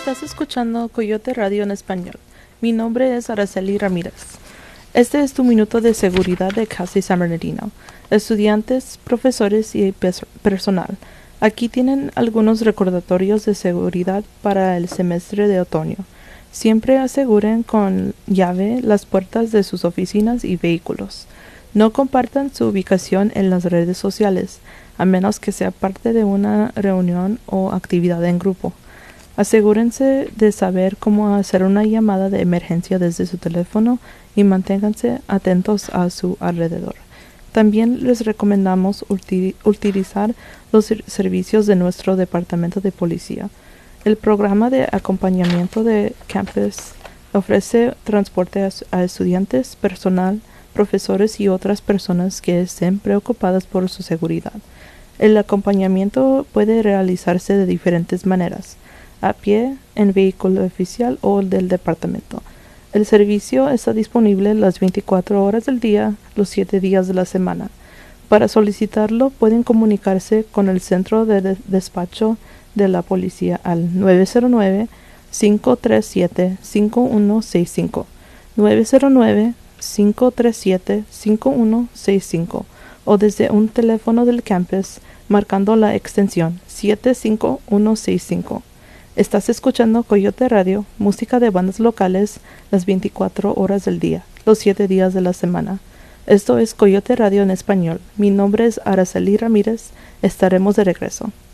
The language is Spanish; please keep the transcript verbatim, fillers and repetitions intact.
Estás escuchando Coyote Radio en español. Mi nombre es Araceli Ramírez. Este es tu minuto de seguridad de Casa San Bernardino. Estudiantes, profesores y personal. Aquí tienen algunos recordatorios de seguridad para el semestre de otoño. Siempre aseguren con llave las puertas de sus oficinas y vehículos. No compartan su ubicación en las redes sociales, a menos que sea parte de una reunión o actividad en grupo. Asegúrense de saber cómo hacer una llamada de emergencia desde su teléfono y manténganse atentos a su alrededor. También les recomendamos util- utilizar los servicios de nuestro departamento de policía. El programa de acompañamiento de campus ofrece transporte a, a estudiantes, personal, profesores y otras personas que estén preocupadas por su seguridad. El acompañamiento puede realizarse de diferentes maneras: a pie, en vehículo oficial o del departamento. El servicio está disponible las veinticuatro horas del día, los siete días de la semana. Para solicitarlo pueden comunicarse con el centro de, de despacho de la policía al nueve cero nueve, cinco tres siete, cinco uno seis cinco, nueve cero nueve, cinco tres siete, cinco uno seis cinco o desde un teléfono del campus marcando la extensión siete cinco uno seis cinco. Estás escuchando Coyote Radio, música de bandas locales las veinticuatro horas del día, los siete días de la semana. Esto es Coyote Radio en español. Mi nombre es Araceli Ramírez. Estaremos de regreso.